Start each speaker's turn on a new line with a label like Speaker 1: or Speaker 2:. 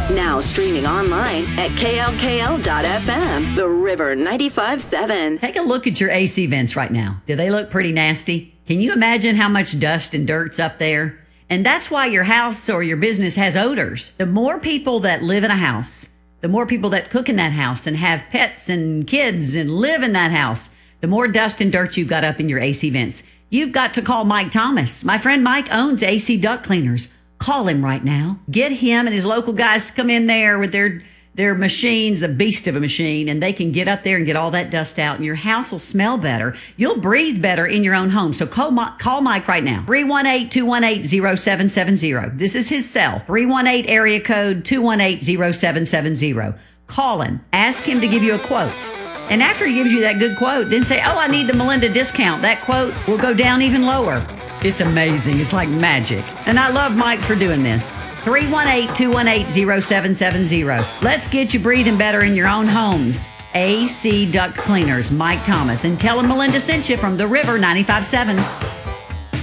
Speaker 1: Now streaming online at KLKL.FM, The River 95.7.
Speaker 2: Take a look at your AC vents right now. Do they look pretty nasty? Can you imagine how much dust and dirt's up there? And that's why your house or your business has odors. The more people that live in a house, the more people that cook in that house and have pets and kids and live in that house, the more dust and dirt you've got up in your AC vents. You've got to call Mike Thomas. My friend Mike owns AC Duct Cleaners. Call him right now. Get him and his local guys to come in there with their machines, the beast of a machine, and they can get up there and get all that dust out, and your house will smell better. You'll breathe better in your own home. So call Mike right now. 318-218-0770. This is his cell. 318 area code 218-0770. Call him. Ask him to give you a quote. And after he gives you that good quote, then say, I need the Melinda discount. That quote will go down even lower. It's amazing. It's like magic. And I love Mike for doing this. 318-218-0770. Let's get you breathing better in your own homes. AC Duct Cleaners, Mike Thomas. And tell him Melinda sent you from The River 95.7.